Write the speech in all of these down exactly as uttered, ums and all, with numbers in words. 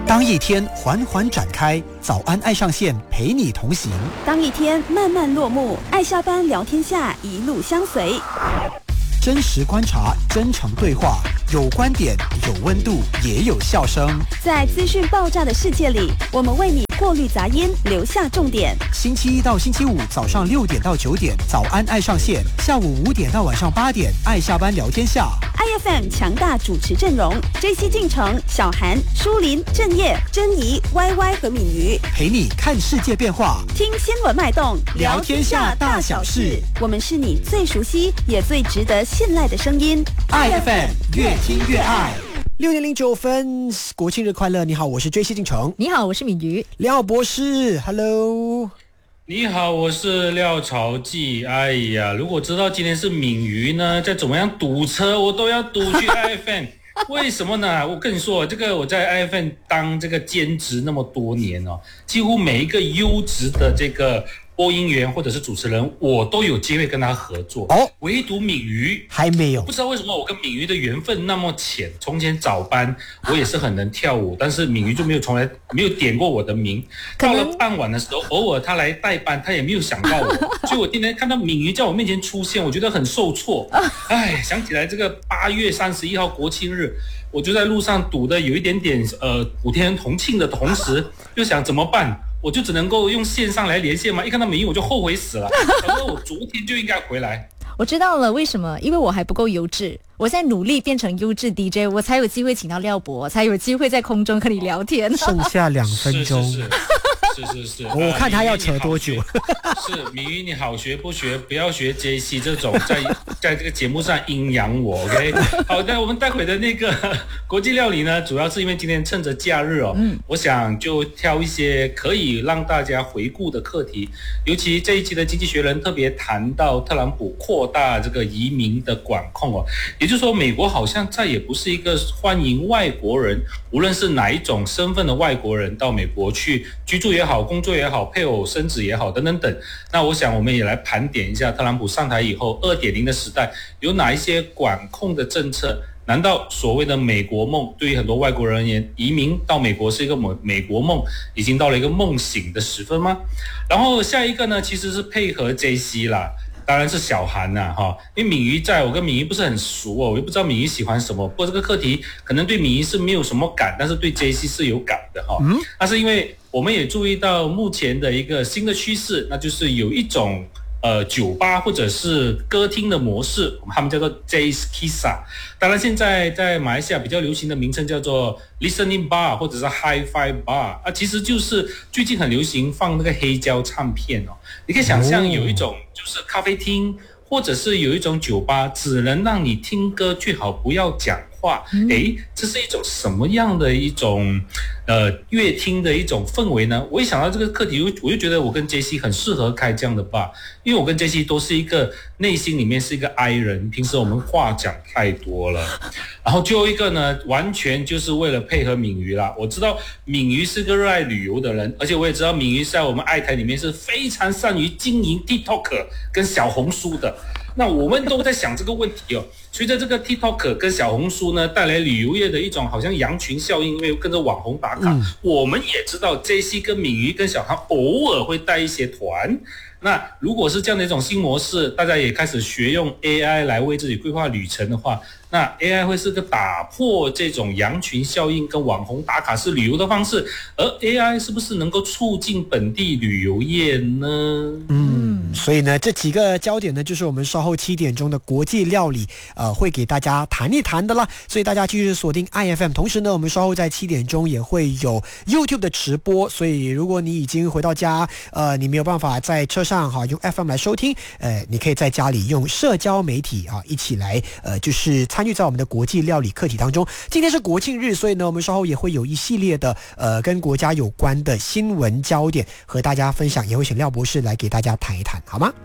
当一天缓缓展开，早安爱上线陪你同行； 当一天慢慢落幕，爱下班聊天下一路相随。 真实观察，真诚对话，有观点，有温度，也有笑声。 在资讯爆炸的世界里，我们为你过滤杂音，留下重点。 星期一到星期五早上六点到九点，早安爱上线；下午五点到晚上八点，爱下班聊天下。 I F M 强大主持阵容 ：J C 进城、小韩、舒林、郑业、珍妮、Y Y 和敏瑜， 陪你看世界变化， 听新闻脉动， 聊天下大小事。 我们是你最熟悉也最值得信赖的声音。 I F M 越听越爱。六点零九分，国庆日快乐！你好，我是 J C 进城。 你好，我是敏瑜。 廖博士 ，Hello。 你好，我是廖朝记。哎呀，如果知道今天是敏瑜呢，再怎么样堵车，我都要堵去 I F M。为什么呢？我跟你说，这个我在 I F M 当这个兼职那么多年哦，几乎每一个优质的这个播音员或者是主持人，我都有机会跟他合作。哦，唯独敏瑜还没有。 不知道为什么我跟敏瑜的缘分那么浅。从前早班我也是很能跳舞，但是敏瑜就没有从来没有点过我的名。到了傍晚的时候，偶尔他来代班，他也没有想到我。所以我今天看到敏瑜在我面前出现，我觉得很受挫。哎，想起来这个八月三十一号国庆日，我就在路上堵的有一点点呃普天同庆的同时，又想怎么办？我就只能够用线上来连线嘛，一看到敏瑜我就后悔死了。我说我昨天就应该回来。 我知道了，为什么？因为我还不够优质，我现在努力变成优质 D J， 我才有机会请到廖博，才有机会在空中跟你聊天。 剩下两分钟。 是是是是是是， 我看他要扯多久。 是敏瑜，你好学不学，不要学 J C 这种在在这个节目上阴阳我 ，OK？ 好的，我们待会的那个国际料理呢，主要是因为今天趁着假日哦，嗯，我想就挑一些可以让大家回顾的课题，尤其这一期的《经济学人》特别谈到特朗普扩大这个移民的管控哦，也就是说，美国好像再也不是一个欢迎外国人，无论是哪一种身份的外国人到美国去居住也好，工作也好，配偶生子也好，等等等。那我想我们也来盘点一下特朗普上台以后 二点零 的时代有哪一些管控的政策。难道所谓的美国梦对于很多外国人而言，移民到美国是一个美国梦，已经到了一个梦醒的时分吗？然后下一个呢，其实是配合 J C 啦，当然是小韩呐、啊、哈，因为敏瑜在，我跟敏瑜不是很熟哦，我也不知道敏瑜喜欢什么。不过这个课题可能对敏瑜是没有什么感，但是对 J C 是有感的哈。嗯，那是因为我们也注意到目前的一个新的趋势，那就是有一种呃酒吧或者是歌厅的模式，他们叫做 Jazz Kissa。当然现在在马来西亚比较流行的名称叫做 Listening Bar 或者是 Hi-Fi Bar 啊，其实就是最近很流行放那个黑胶唱片哦。你可以想象有一种就是咖啡厅，或者是有一种酒吧，只能让你听歌，最好不要讲话。诶，这是一种什么样的一种呃乐听的一种氛围呢？我一想到这个课题，我就觉得我跟 J C 很适合开这样的吧，因为我跟 J C 都是一个内心里面是一个 I 人，平时我们话讲太多了。然后最后一个呢，完全就是为了配合敏瑜啦。我知道敏瑜是个热爱旅游的人，而且我也知道敏瑜在我们爱台里面是非常善于经营 TikTok 跟小红书的。那我们都在想这个问题哦，随着这个 TikTok 跟小红书呢带来旅游业的一种好像羊群效应，因为跟着网红打卡、嗯、我们也知道 J C 跟敏瑜跟小韩偶尔会带一些团。那如果是这样的一种新模式，大家也开始学用 A I 来为自己规划旅程的话，那 A I 会是个打破这种羊群效应跟网红打卡式旅游的方式，而 A I 是不是能够促进本地旅游业呢？ 嗯，所以呢，这几个焦点呢，就是我们稍后七点钟的国际料理，呃，会给大家谈一谈的啦。所以大家继续锁定 I F M， 同时呢，我们稍后在七点钟也会有 YouTube 的直播。所以如果你已经回到家，呃，你没有办法在车上哈用 F M 来收听，呃，你可以在家里用社交媒体啊一起来，呃，就是参与在我们的国际料理课题当中。今天是国庆日，所以呢，我们稍后也会有一系列的呃跟国家有关的新闻焦点和大家分享，也会请廖博士来给大家谈一谈，好吗？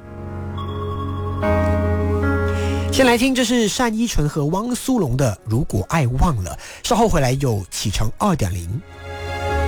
先来听，这是单依纯和汪苏泷的《如果爱忘了》，稍后回来有启程 二点零。